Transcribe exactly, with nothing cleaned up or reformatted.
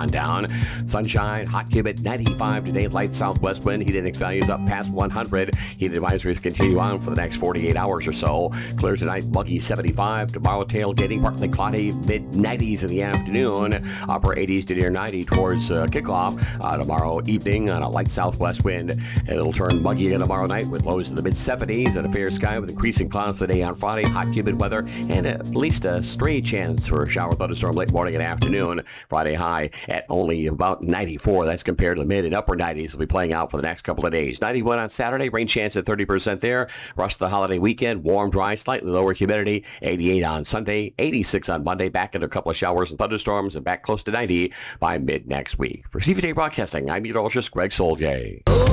on down. Sunshine, hot, humid, ninety-five today. Light southwest wind. Heat index values up past one hundred. Heat advisories continue on for the next forty-eight hours or so. Clear tonight, muggy seventy-five. Tomorrow, tailgating, partly cloudy, mid nineties in the afternoon. Upper eighties to near ninety towards uh, kickoff. Uh, tomorrow evening on a light southwest wind. It'll turn muggy again tomorrow night with lows in the mid seventies and a fair sky with increasing clouds today on Friday. Hot, humid weather and at least a stray chance for a shower thunderstorm late morning and afternoon. Friday high at only about ninety-four. That's compared to the mid and upper nineties. Will be playing out for the next couple of days. ninety-one on Saturday. Rain chance at thirty percent there. Rest of the holiday weekend. Warm, dry, slightly lower humidity. eighty-eight on Sunday. eighty-six on Monday. Back into a couple of showers and thunderstorms and back close to ninety by mid next week. For C V J Broadcasting, I'm meteorologist Greg Soljay.